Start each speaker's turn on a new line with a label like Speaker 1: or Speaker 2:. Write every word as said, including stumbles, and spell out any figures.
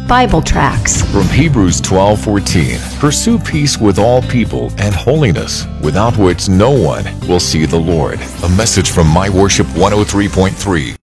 Speaker 1: Bible tracts.
Speaker 2: From Hebrews twelve fourteen, pursue peace with all people and holiness, without which no one will see the Lord. A message from My Worship one oh three point three.